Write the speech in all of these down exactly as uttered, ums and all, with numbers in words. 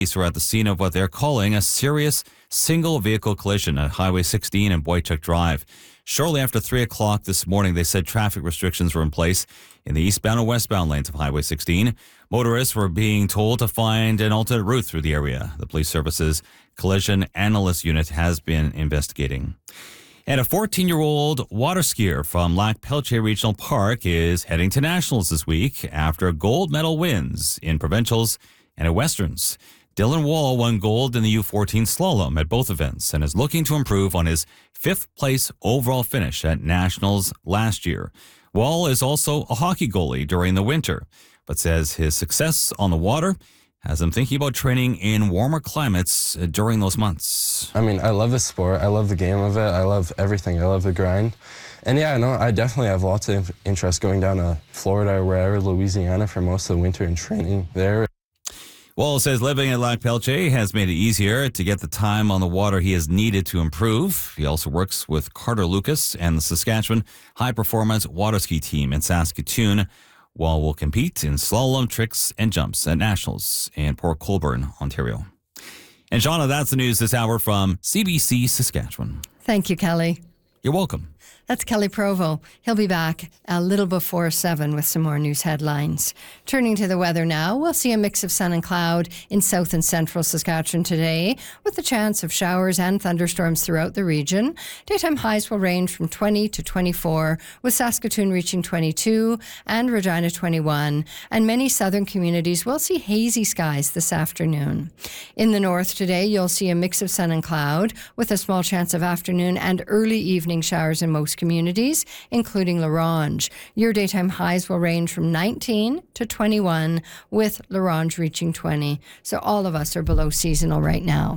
Police were at the scene of what they're calling a serious single-vehicle collision at Highway sixteen and Boychuk Drive. Shortly after three o'clock this morning, they said traffic restrictions were in place in the eastbound and westbound lanes of Highway sixteen. Motorists were being told to find an alternate route through the area. The Police Services Collision Analyst Unit has been investigating. And a fourteen-year-old water skier from Lac Pelletier Regional Park is heading to nationals this week after gold medal wins in provincials and at westerns. Dylan Wall won gold in the U fourteen slalom at both events and is looking to improve on his fifth place overall finish at nationals last year. Wall is also a hockey goalie during the winter, but says his success on the water has him thinking about training in warmer climates during those months. I mean, I love the sport. I love the game of it. I love everything. I love the grind. And yeah, no, I definitely have lots of interest going down to Florida or wherever, Louisiana for most of the winter and training there. Wall says living at Lac Pelletier has made it easier to get the time on the water he has needed to improve. He also works with Carter Lucas and the Saskatchewan High Performance Water Ski Team in Saskatoon. Wall will compete in slalom, tricks, and jumps at nationals in Port Colborne, Ontario. And Shauna, that's the news this hour from C B C Saskatchewan. Thank you, Kelly. You're welcome. That's Kelly Provo. He'll be back a little before seven with some more news headlines. Turning to the weather now, we'll see a mix of sun and cloud in south and central Saskatchewan today, with a chance of showers and thunderstorms throughout the region. Daytime highs will range from twenty to twenty-four, with Saskatoon reaching twenty-two and Regina twenty-one. And many southern communities will see hazy skies this afternoon. In the north today, you'll see a mix of sun and cloud, with a small chance of afternoon and early evening showers in most communities, including La Ronge. Your daytime highs will range from nineteen to twenty-one, with La Ronge reaching twenty. So all of us are below seasonal right now.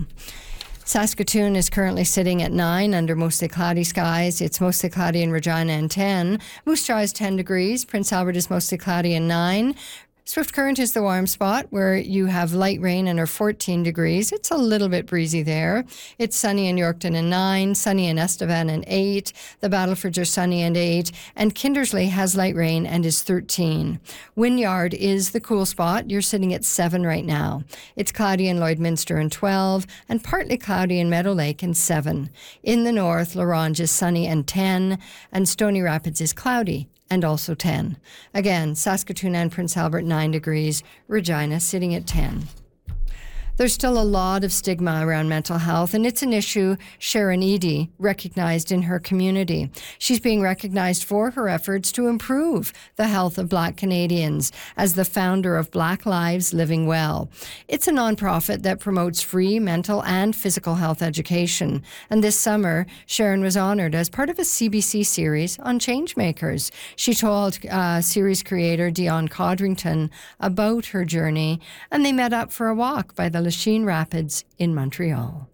Saskatoon is currently sitting at nine under mostly cloudy skies. It's mostly cloudy in Regina and ten. Moose Jaw is ten degrees. Prince Albert is mostly cloudy and nine. Swift Current is the warm spot where you have light rain and are fourteen degrees. It's a little bit breezy there. It's sunny in Yorkton and nine, sunny in Estevan and eight. The Battleford are sunny and eight. And Kindersley has light rain and is thirteen. Wynyard is the cool spot. You're sitting at seven right now. It's cloudy in Lloydminster and twelve, and partly cloudy in Meadow Lake and seven. In the north, La Ronge is sunny and ten, and Stony Rapids is cloudy and also ten. Again, Saskatoon and Prince Albert, nine degrees. Regina sitting at ten. There's still a lot of stigma around mental health, and it's an issue Sharon Eady recognized in her community. She's being recognized for her efforts to improve the health of Black Canadians as the founder of Black Lives Living Well. It's a nonprofit that promotes free mental and physical health education. And this summer, Sharon was honored as part of a C B C series on changemakers. She told uh, series creator Dion Codrington about her journey, and they met up for a walk by the Lachine Rapids in Montreal.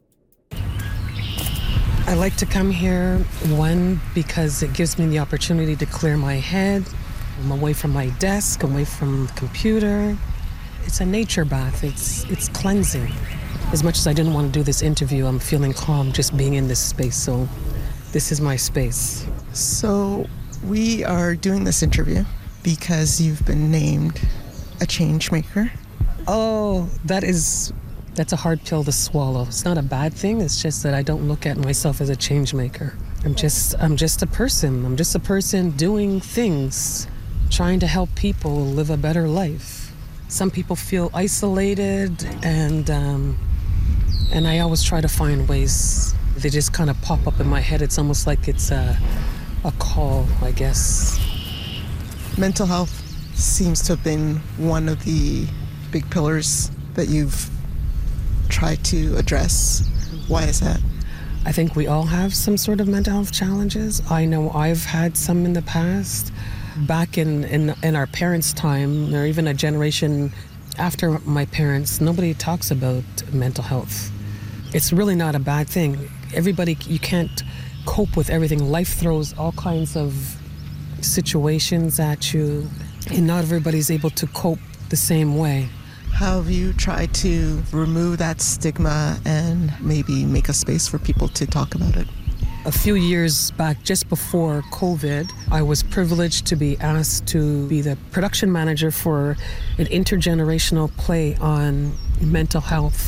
I like to come here, one, because it gives me the opportunity to clear my head. I'm away from my desk, away from the computer. It's a nature bath. It's it's cleansing. As much as I didn't want to do this interview, I'm feeling calm just being in this space, so this is my space. So we are doing this interview because you've been named a change maker. Oh, that is, that's a hard pill to swallow. It's not a bad thing. It's just that I don't look at myself as a change maker. I'm just, I'm just a person. I'm just a person doing things, trying to help people live a better life. Some people feel isolated, and um, and I always try to find ways. They just kind of pop up in my head. It's almost like it's a, a call, I guess. Mental health seems to have been one of the big pillars that you've tried to address. Why is that? I think we all have some sort of mental health challenges. I know I've had some in the past. Back in, in, in our parents' time, or even a generation after my parents, nobody talks about mental health. It's really not a bad thing. Everybody, you can't cope with everything. Life throws all kinds of situations at you, and not everybody's able to cope the same way. How have you tried to remove that stigma and maybe make a space for people to talk about it? A few years back, just before COVID, I was privileged to be asked to be the production manager for an intergenerational play on mental health.